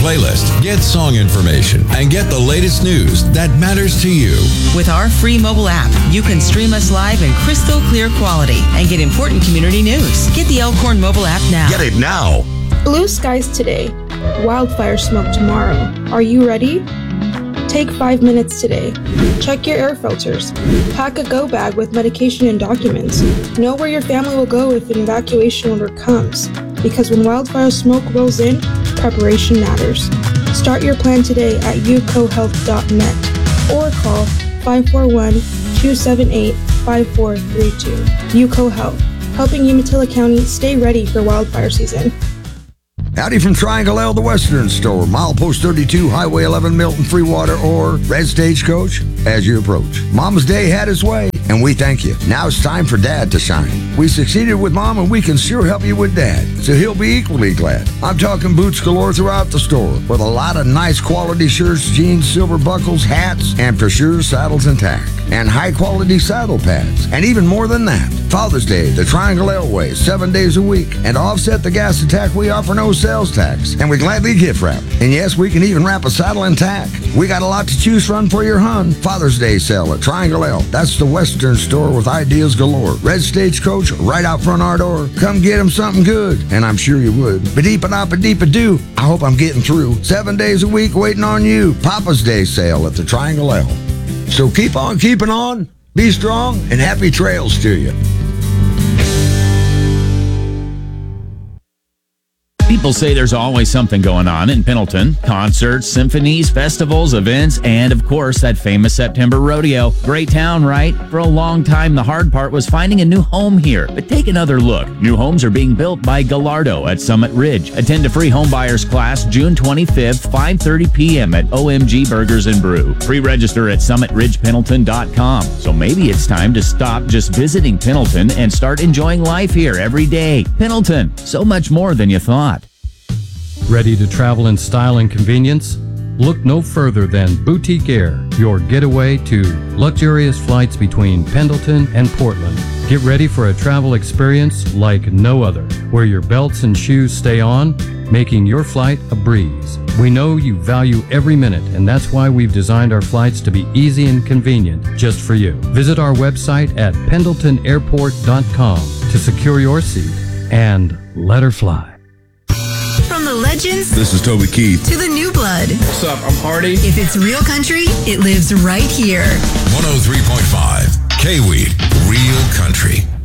playlist, get song information, and get the latest news that matters to you. With our free mobile app, you can stream us live in crystal clear quality and get important community news. Get the Elkhorn mobile app now. Get it now. Blue skies today, wildfire smoke tomorrow. Are you ready? Take 5 minutes today. Check your air filters. Pack a go bag with medication and documents. Know where your family will go if an evacuation order comes. Because when wildfire smoke rolls in, preparation matters. Start your plan today at ucohealth.net or call 541-278-5432. UCO Health, helping Umatilla County stay ready for wildfire season. Howdy from Triangle L, the Western Store, milepost 32, Highway 11, Milton, Freewater, or Red Stagecoach as you approach. Mama's Day had its way, and we thank you. Now it's time for Dad to shine. We succeeded with Mom, and we can sure help you with Dad, so he'll be equally glad. I'm talking boots galore throughout the store, with a lot of nice quality shirts, jeans, silver buckles, hats, and for sure saddles and tack, and high-quality saddle pads, and even more than that. Father's Day, the Triangle L way, 7 days a week, and to offset the gas and tax, we offer no sales tax, and we gladly gift wrap. And yes, we can even wrap a saddle and tack. We got a lot to choose from for your hun. Father's Day sale at Triangle L. That's the Western Store with ideas galore. Red Stagecoach right out front our door. Come get him something good, and I'm sure you would. Ba-deep-a-dop-a-deep-a-doo. I hope I'm getting through. 7 days a week waiting on you. Papa's Day sale at the Triangle L. So keep on keeping on. Be strong, and happy trails to you. People say there's always something going on in Pendleton. Concerts, symphonies, festivals, events, and of course, that famous September rodeo. Great town, right? For a long time, the hard part was finding a new home here. But take another look. New homes are being built by Gallardo at Summit Ridge. Attend a free homebuyers class June 25th, 5:30 p.m. at OMG Burgers and Brew. Pre-register at summitridgependleton.com. So maybe it's time to stop just visiting Pendleton and start enjoying life here every day. Pendleton, so much more than you thought. Ready to travel in style and convenience? Look no further than Boutique Air, your getaway to luxurious flights between Pendleton and Portland. Get ready for a travel experience like no other, where your belts and shoes stay on, making your flight a breeze. We know you value every minute, and that's why we've designed our flights to be easy and convenient just for you. Visit our website at pendletonairport.com to secure your seat and let her fly. From the legends, this is Toby Keith, to the new blood. What's up? I'm Hardy. If it's real country, it lives right here. 103.5 K-Weed, Real Country.